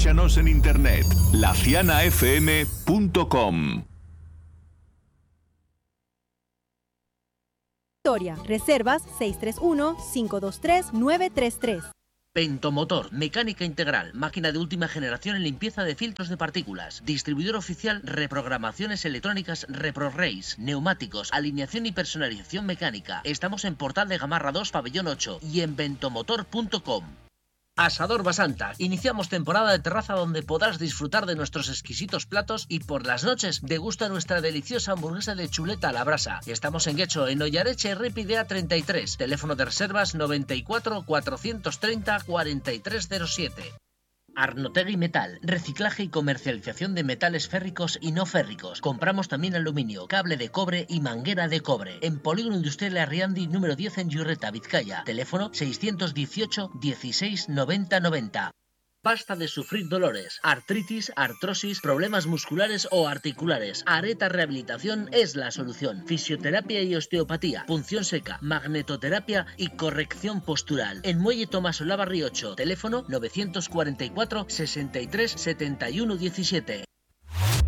Búscanos en internet, lacianafm.com. Reservas 631-523-933. Ventomotor, mecánica integral, máquina de última generación en limpieza de filtros de partículas. Distribuidor oficial, reprogramaciones electrónicas ReproRace, neumáticos, alineación y personalización mecánica. Estamos en Portal de Gamarra 2, Pabellón 8 y en ventomotor.com. Asador Basanta. Iniciamos temporada de terraza donde podrás disfrutar de nuestros exquisitos platos y por las noches degusta nuestra deliciosa hamburguesa de chuleta a la brasa. Estamos en Guecho, en Ollareche, Ripidea 33. Teléfono de reservas 94 430 4307. Arnotegui Metal, reciclaje y comercialización de metales férricos y no férricos. Compramos también aluminio, cable de cobre y manguera de cobre. En Polígono Industrial Arriandi, número 10 en Yurreta, Vizcaya. Teléfono 618 16 90 90. Basta de sufrir dolores, artritis, artrosis, problemas musculares o articulares. Areta Rehabilitación es la solución. Fisioterapia y osteopatía, punción seca, magnetoterapia y corrección postural. En Muelle Tomás Olavarri 8, teléfono 944 63 71 17.